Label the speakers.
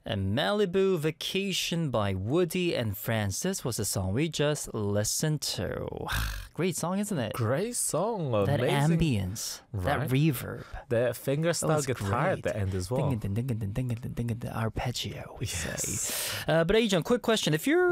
Speaker 1: And Malibu Vacation by Woody and Francis was the song we just listened to. Great song, isn't it?
Speaker 2: Great song.
Speaker 1: That
Speaker 2: Amazing.
Speaker 1: ambience, that
Speaker 2: Right.
Speaker 1: reverb.
Speaker 2: The fingerstyle
Speaker 1: was
Speaker 2: guitar at
Speaker 1: great.
Speaker 2: the end as well.
Speaker 1: Arpeggio, we
Speaker 2: Yes.
Speaker 1: say. But Ajan, quick question. If you're